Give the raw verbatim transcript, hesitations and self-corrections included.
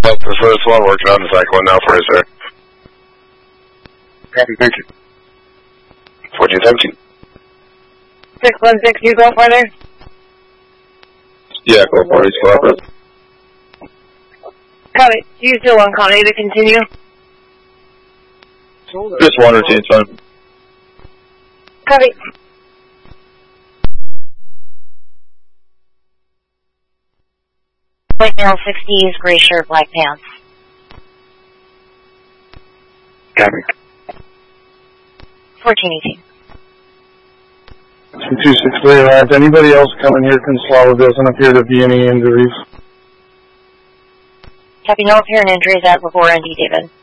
That's the first one, working on the second one now for you, sir. Copy, thank you. fourteen seventeen. six one six, you go further? Yeah, go for it, cooperative. Copy. Do you still want Connie to continue? Just one routine, it's fine. Copy. White male sixties, gray shirt, black pants. Copy. fourteen eighteen. two two six three arrived. Anybody else coming here from Slava doesn't appear to be any injuries? Copy, no apparent injuries at Lavore N D, David.